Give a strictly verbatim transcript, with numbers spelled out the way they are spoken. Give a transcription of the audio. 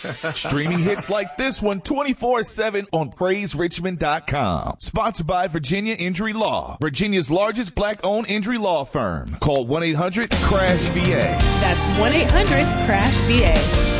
Streaming hits like this one twenty-four seven on praise richmond dot com. Sponsored by Virginia Injury Law, Virginia's largest black-owned injury law firm. Call one eight hundred crash V A. That's one eight hundred crash V A.